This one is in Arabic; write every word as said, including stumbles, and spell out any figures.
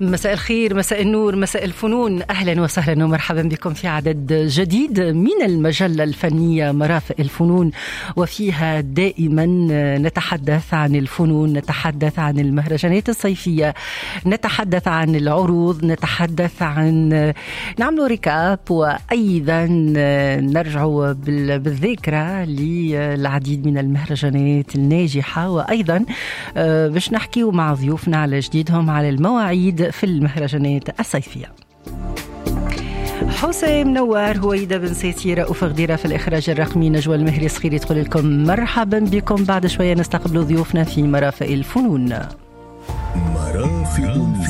مساء الخير، مساء النور، مساء الفنون، أهلا وسهلا ومرحبا بكم في عدد جديد من المجلة الفنية مرافق الفنون، وفيها دائما نتحدث عن الفنون، نتحدث عن المهرجانات الصيفية، نتحدث عن العروض، نتحدث عن نعمل ريكاب، وأيضا نرجع بالذكرى للعديد من المهرجانات الناجحة، وأيضا باش نحكيو مع ضيوفنا على جديدهم على المواعيد في المهرجانات الصيفية. حسام نوار، هويدا بن سيتي، رؤوف غديرة في الإخراج الرقمي، نجوى المهري صغيري تقول لكم مرحبا بكم. بعد شوية نستقبل ضيوفنا في مرافق الفنون. مرافق